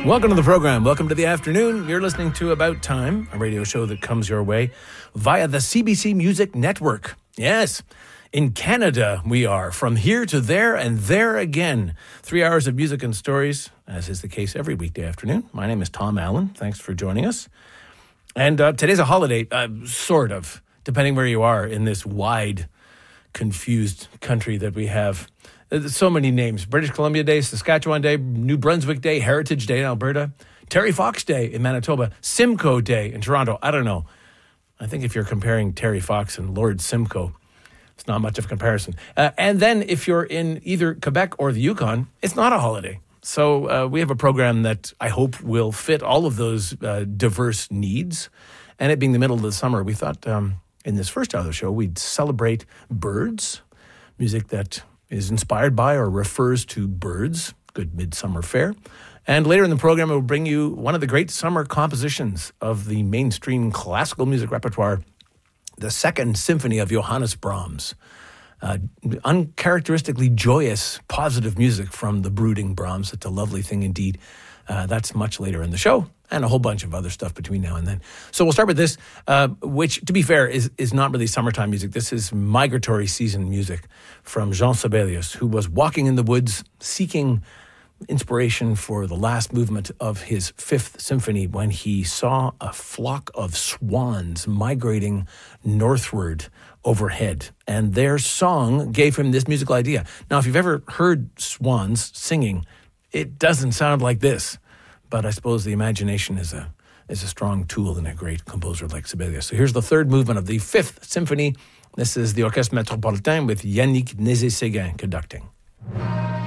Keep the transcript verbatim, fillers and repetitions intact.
Welcome to the program. Welcome to the afternoon. You're listening to About Time, a radio show that comes your way via the C B C Music Network. Yes, in Canada we are. From here to there and there again. Three hours of music and stories, as is the case every weekday afternoon. My name is Tom Allen. Thanks for joining us. And uh, today's a holiday, uh, sort of, depending where you are in this wide, confused country that we have. There's so many names. British Columbia Day, Saskatchewan Day, New Brunswick Day, Heritage Day in Alberta, Terry Fox Day in Manitoba, Simcoe Day in Toronto. I don't know. I think if you're comparing Terry Fox and Lord Simcoe, it's not much of a comparison. Uh, and then if you're in either Quebec or the Yukon, it's not a holiday. So uh, we have a program that I hope will fit all of those uh, diverse needs. And it being the middle of the summer, we thought um, in this first hour of the show, we'd celebrate birds, music that is inspired by or refers to birds, good midsummer fare. And later in the program, it will bring you one of the great summer compositions of the mainstream classical music repertoire, the Second Symphony of Johannes Brahms. Uh, uncharacteristically joyous, positive music from the brooding Brahms. It's a lovely thing indeed. Uh, that's much later in the show, and a whole bunch of other stuff between now and then. So we'll start with this, uh, which, to be fair, is, is not really summertime music. This is migratory season music from Jean Sibelius, who was walking in the woods seeking inspiration for the last movement of his Fifth Symphony when he saw a flock of swans migrating northward overhead. And their song gave him this musical idea. Now, if you've ever heard swans singing, it doesn't sound like this. But I suppose the imagination is a is a strong tool in a great composer like Sibelius. So here's the third movement of the Fifth Symphony. This is the Orchestre Métropolitain with Yannick Nézet-Séguin conducting.